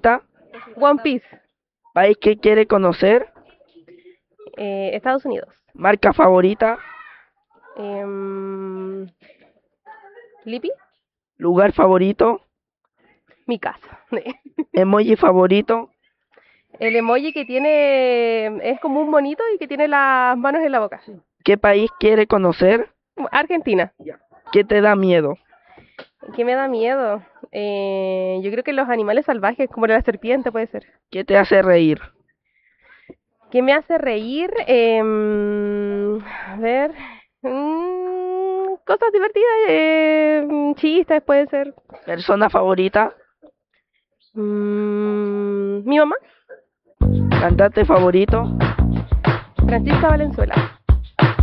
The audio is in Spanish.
favorita? One Piece. ¿País que quiere conocer? Estados Unidos. ¿Marca favorita? Em, Lipi. ¿Lugar favorito? Mi casa. ¿Emoji favorito? El emoji que tiene, es como un monito y que tiene las manos en la boca. ¿Qué país quiere conocer? Argentina. ¿Qué te da miedo? ¿Qué me da miedo? Yo creo que los animales salvajes, como la serpiente puede ser. ¿Qué te hace reír? ¿Qué me hace reír? A ver, cosas divertidas, chistes puede ser. ¿Persona favorita? Mi mamá, ¿Cantante favorito? Francisca Valenzuela.